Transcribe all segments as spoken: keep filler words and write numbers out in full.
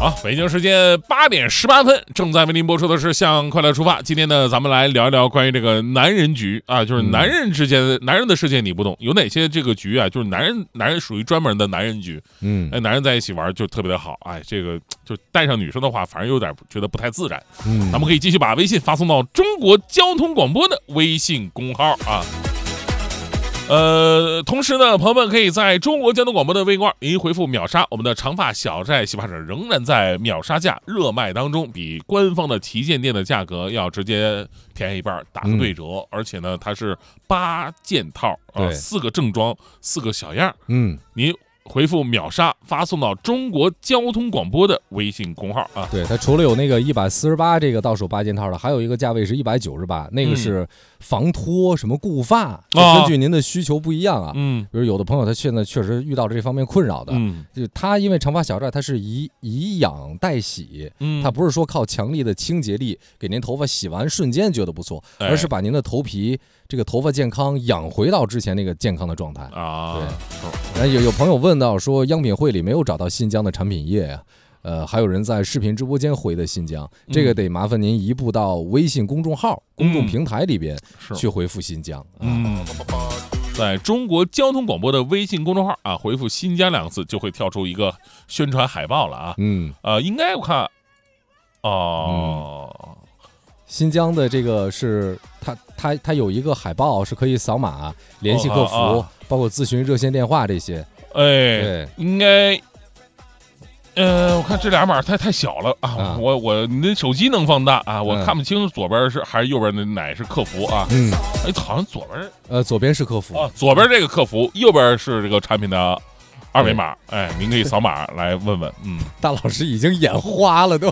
好，北京时间八点十八分，正在为您播出的是《向快乐出发》。今天呢，咱们来聊一聊关于这个男人局啊，就是男人之间的、嗯、男人的世界你不懂，有哪些这个局啊？就是男人男人属于专门的男人局，嗯，哎，男人在一起玩就特别的好，哎，这个就带上女生的话，反而有点觉得不太自然。嗯，咱们可以继续把微信发送到中国交通广播的微信公号啊。呃，同时呢，朋友们可以在中国交通广播的微信您回复秒杀，我们的长发小寨洗发水仍然在秒杀价热卖当中，比官方的旗舰店的价格要直接便宜一半，打个对折，嗯、而且呢，它是八件套啊，四个正装，四个小样，嗯，您回复秒杀发送到中国交通广播的微信公号啊。 对，它除了有那个一百四十八这个到手八件套的，还有一个价位是一百九十八，那个是防脱什么固发，嗯、根据您的需求不一样啊。嗯，比如有的朋友他现在确实遇到这方面困扰的，嗯，就他因为长发小寨它是以以养代洗，嗯，它不是说靠强力的清洁力给您头发洗完瞬间觉得不错，哎、而是把您的头皮这个头发健康养回到之前那个健康的状态啊。对，有有朋友问到说央品会里没有找到新疆的产品页呀、啊，呃，还有人在视频直播间回的新疆，嗯、这个得麻烦您移步到微信公众号、嗯、公众平台里边去回复新疆。 嗯，在中国交通广播的微信公众号啊，回复新疆两个字就会跳出一个宣传海报了啊。嗯，呃，应该我看，哦。嗯新疆的这个是它它它有一个海报是可以扫码联系客服，哦啊、包括咨询热线电话这些。 哎，应该，呃，我看这俩码太太小了啊！啊我我你的手机能放大啊？我看不清左边是还是右边的哪是客服啊？嗯，哎，好像左边呃左边是客服啊，左边这个客服，右边是这个产品的二维码，哎，您可以扫码来问问。嗯， 大老师已经眼花了都。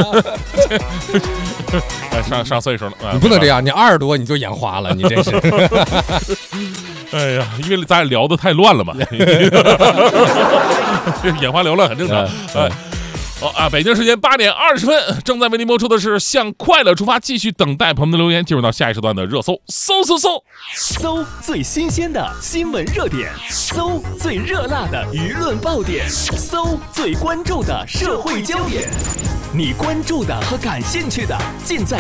哎，上上岁数了， 你不能这样，你二十多你就眼花了，你真是。 哎呀，因为咱俩聊得太乱了嘛，眼花缭乱很正常。哎，哦啊，北京时间八点二十分，正在为您播出的是《向快乐出发》，继续等待朋友们的留言，进入到下一时段的热搜，搜搜搜， 搜最新鲜的新闻热点，搜最热辣的舆论爆点，搜最关注的社会焦点。你关注的和感兴趣的，尽在